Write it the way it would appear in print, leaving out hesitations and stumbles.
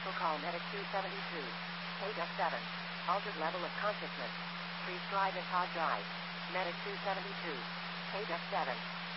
Medical call Medic 272. KDUS 7. Altered level of consciousness. Freeze drive and hard drive. Medic 272. KDUS 7.